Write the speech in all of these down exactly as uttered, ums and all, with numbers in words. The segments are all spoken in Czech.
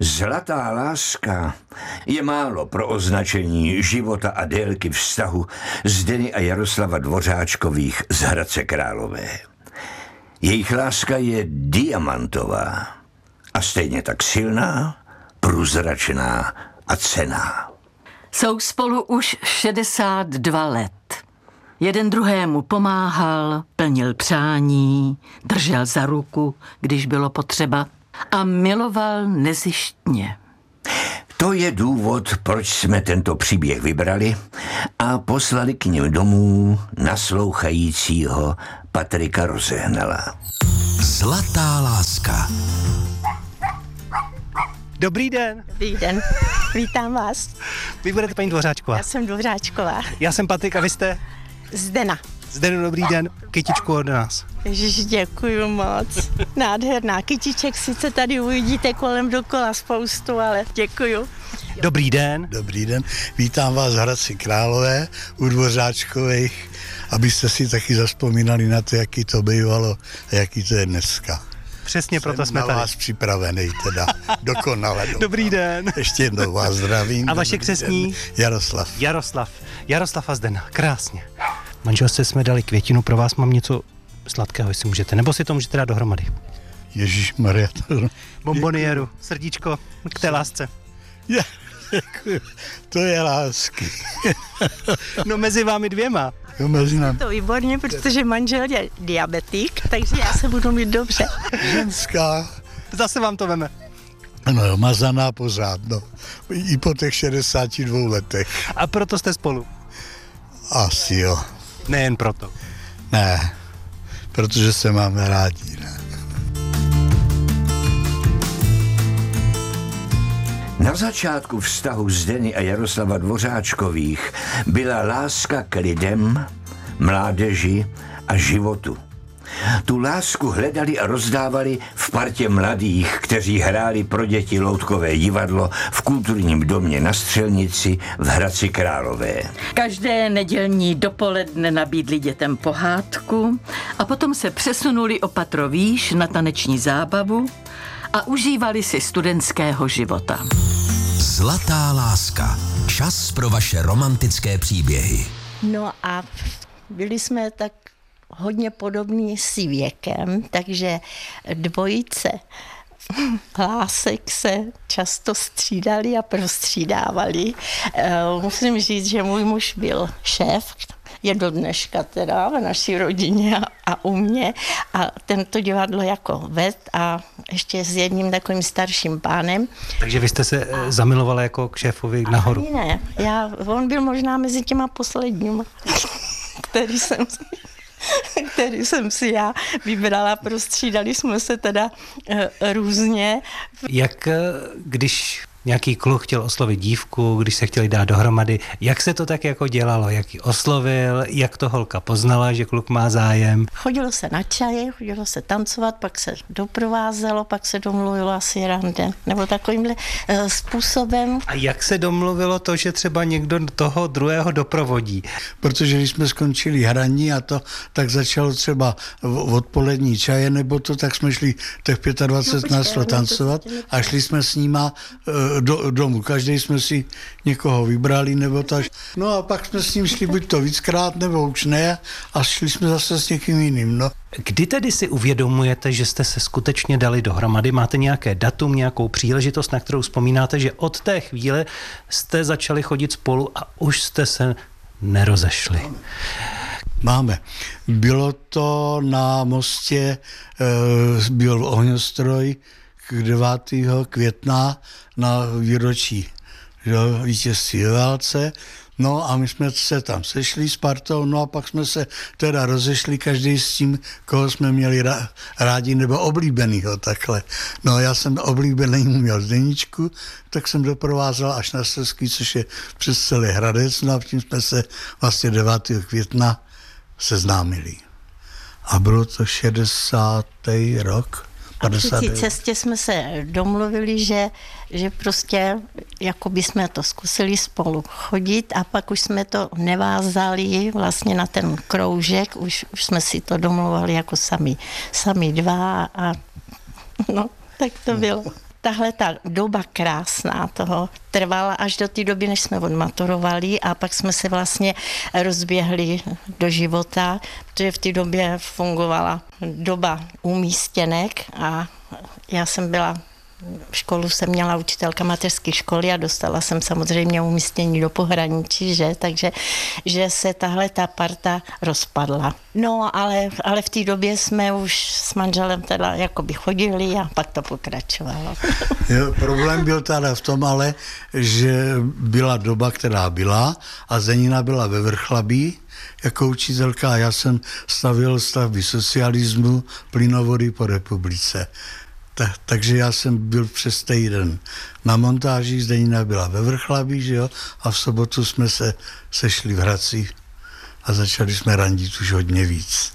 Zlatá láska je málo pro označení života a délky vztahu Zdeny a Jaroslava Dvořáčkových z Hradce Králové. Jejich láska je diamantová a stejně tak silná, průzračná a cenná. Jsou spolu už šedesát dva let. Jeden druhému pomáhal, plnil přání, držel za ruku, když bylo potřeba, a miloval nezištně. To je důvod, proč jsme tento příběh vybrali a poslali k nim domů naslouchajícího Patrika Rozehnala. Zlatá láska. Dobrý den. Dobrý den, vítám vás. Vy budete paní Dvořáčková. Já jsem Dvořáčková. Já jsem Patrik a vy jste? Zdena. Zdenu, dobrý den. Kytičku od nás. Ježiš, děkuju moc. Nádherná. Kytiček sice tady uvidíte kolem dokola spoustu, ale děkuju. Dobrý den. Dobrý den. Vítám vás v Hradci Králové u Dvořáčkových, abyste si taky zavzpomínali na to, jaký to bývalo a jaký to je dneska. Přesně proto Jsem jsme na tady. vás připravený teda. Dokonale. Dobrý den. Ještě jednou vás zdravím. A vaše křestní? Den. Jaroslav. Jaroslav. Jaroslav a Zdena. Krásně. Manželce jsme dali květinu, pro vás mám něco sladkého, jestli můžete. Nebo si to můžete dát dohromady. Ježišmarja. Bombonieru, srdíčko k té lásce. Je, děkuji. To je lásky. No mezi vámi dvěma. Jo, mezi námi. To výborně, protože manžel je diabetik, takže já se budu mít dobře. Ženská. Zase vám to veme. No, mazaná pořád, no. I po těch šedesáti dvou letech. A proto jste spolu. Asi jo. Nejen proto. Ne, protože se máme rádi, ne. Na začátku vztahu Zdeny a Jaroslava Dvořáčkových byla láska k lidem, mládeži a životu. Tu lásku hledali a rozdávali v partě mladých, kteří hráli pro děti loutkové divadlo v kulturním domě na Střelnici v Hradci Králové. Každé nedělní dopoledne nabídli dětem pohádku a potom se přesunuli o patro výš na taneční zábavu a užívali si studentského života. Zlatá láska. Čas pro vaše romantické příběhy. No a byli jsme tak hodně podobní si věkem, takže dvojice lásek se často střídali a prostřídávali. Musím říct, že můj muž byl šéf, je do dneška teda v naší rodině a, a u mě, a tento divadlo jako ved a ještě s jedním takovým starším pánem. Takže vy jste se a... zamilovala jako k šéfovi nahoru. Ani ne, já, on byl možná mezi těma posledníma, který jsem si... který jsem si já vybrala, prostřídali jsme se teda e, různě. Jak když nějaký kluk chtěl oslovit dívku, když se chtěli dát dohromady, jak se to tak jako dělalo? Jak ji oslovil, jak to holka poznala, že kluk má zájem? Chodilo se na čaje, chodilo se tancovat, pak se doprovázelo, pak se domluvilo asi rande, nebo takovýmhle e, způsobem. A jak se domluvilo to, že třeba někdo toho druhého doprovodí? Protože když jsme skončili hraní a to, tak začalo třeba odpolední čaje, nebo to, tak jsme šli těch dvacet pět no, nás tancovat a šli jsme s nima e, Do, domů. Každý jsme si někoho vybrali nebo tak. No a pak jsme s ním šli buď to víckrát nebo už ne a šli jsme zase s někým jiným. No. Kdy tedy si uvědomujete, že jste se skutečně dali dohromady? Máte nějaké datum, nějakou příležitost, na kterou vzpomínáte, že od té chvíle jste začali chodit spolu a už jste se nerozešli? Máme. Bylo to na mostě, e, byl ohňostroj k devátého května na výročí vítězství ve válce. No a my jsme se tam sešli s partou, no a pak jsme se teda rozešli každý s tím, koho jsme měli rádi nebo oblíbenýho takhle. No já jsem oblíbený měl Zdeničku, tak jsem doprovázel až na Slezský, což je přes celý Hradec, no a tím jsme se vlastně devátého května seznámili. A bylo to šedesátý rok. A při té cestě jsme se domluvili, že, že prostě jako by jsme to zkusili spolu chodit a pak už jsme to nevázali vlastně na ten kroužek, už, už jsme si to domluvali jako sami, sami dva a no, tak to bylo. tahle ta doba krásná toho trvala až do té doby, než jsme odmaturovali a pak jsme se vlastně rozběhli do života, protože v té době fungovala doba umístěnek a já jsem byla školu jsem měla učitelka mateřské školy a dostala jsem samozřejmě umístění do pohraničí, že? Takže že se tahle ta parta rozpadla. No, ale, ale v té době jsme už s manželem teda jakoby chodili a pak to pokračovalo. Jo, problém byl teda v tom ale, že byla doba, která byla a Zdenina byla ve Vrchlabí jako učitelka a já jsem stavil stavby socialismu, plynovody po republice. Ta, takže já jsem byl přes týden na montáži, Zdenina byla ve Vrchlabí, že jo, a v sobotu jsme se sešli v Hradci a začali jsme randit už hodně víc.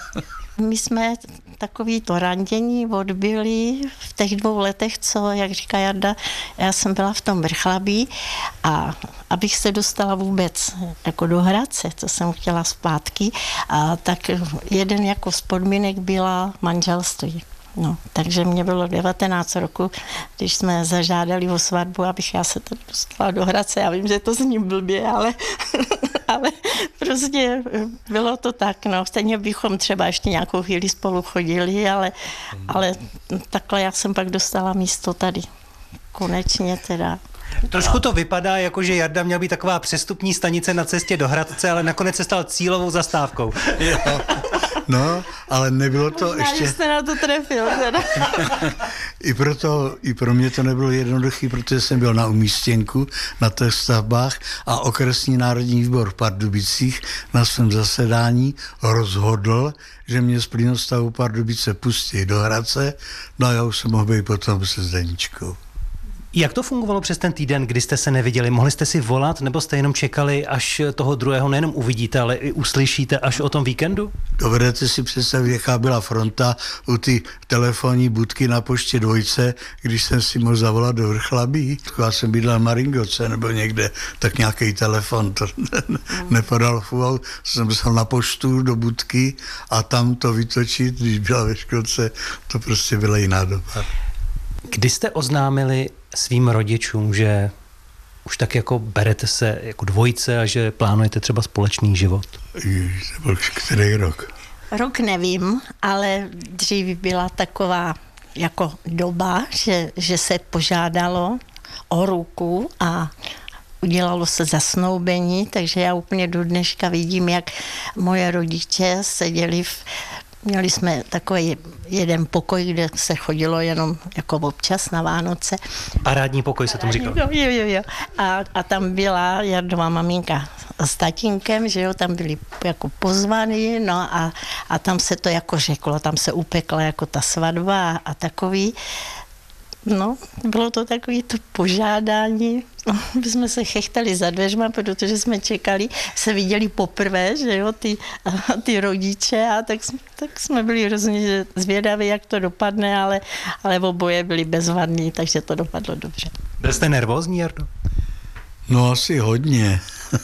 My jsme takový to randění odbyli v těch dvou letech, co, jak říká Jarda, já jsem byla v tom Vrchlabí a abych se dostala vůbec jako do Hradce, co jsem chtěla zpátky, a tak jeden jako z podmínek byla manželství. No, takže mě bylo devatenáct roku, když jsme zažádali o svatbu, abych já se tady dostala do Hradce. Já vím, že to zní blbě, ale, ale prostě bylo to tak. No. Stejně bychom třeba ještě nějakou chvíli spolu chodili, ale, ale takhle já jsem pak dostala místo tady. Konečně teda. Trošku to vypadá, jako že Jarda měl být taková přestupní stanice na cestě do Hradce, ale nakonec se stal cílovou zastávkou. Jo. No, ale nebylo to Možná, ještě... jste na to trefil. Teda. I, proto, I pro mě to nebylo jednoduché, protože jsem byl na umístěnku na těch stavbách a okresní národní výbor v Pardubicích na svém zasedání rozhodl, že mě z plynostavu Pardubice pustí do Hradce, no a já už jsem mohl být potom se Zdeničkou. Jak to fungovalo přes ten týden, kdy jste se neviděli? Mohli jste si volat, nebo jste jenom čekali, až toho druhého nejenom uvidíte, ale i uslyšíte až o tom víkendu? Dovedete si představit, jaká byla fronta u ty telefonní budky na Poště dvojce, když jsem si mohl zavolat do Vrchlabí. Já jsem bydlel v Maringoce nebo někde, tak nějaký telefon to nepodal fůl. Jsem šel na poštu do budky a tam to vytočit, když byla ve školce, to prostě byla jiná doba. Kdy jste oznámili svým rodičům, že už tak jako berete se jako dvojice a že plánujete třeba společný život? To byl který rok? Rok nevím, ale dřív byla taková jako doba, že, že se požádalo o ruku a udělalo se zasnoubení, takže já úplně do dneška vidím, jak moje rodiče seděli v Měli jsme takový jeden pokoj, kde se chodilo jenom jako občas na Vánoce. Parádní pokoj se tomu říkalo. Jo, jo, jo. A, a tam byla Jardová maminka s tatínkem, že jo, tam byli jako pozvaní, no a, a tam se to jako řeklo, tam se upekla jako ta svatba a, a takový. No, bylo to takový to požádání, no, my jsme se chechtali za dveřma, protože jsme čekali, se viděli poprvé, že jo, ty, ty rodiče a tak, tak jsme byli hrozně zvědaví, jak to dopadne, ale, ale oboje byli bezvadní, takže to dopadlo dobře. Byl jste nervózní, Jardo? No asi hodně.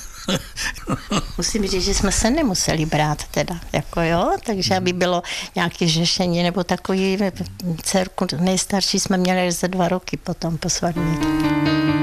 Musím říct, že jsme se nemuseli brát teda, jako jo, takže aby bylo nějaké řešení nebo takový, dcerku nejstarší jsme měli za dva roky potom po svatbě.